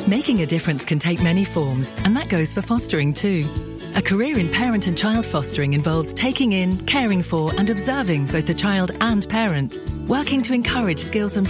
Making a difference can take many forms, and that goes for fostering too. A career in parent and child fostering involves taking in, caring for and observing both the child and parent, working to encourage skills and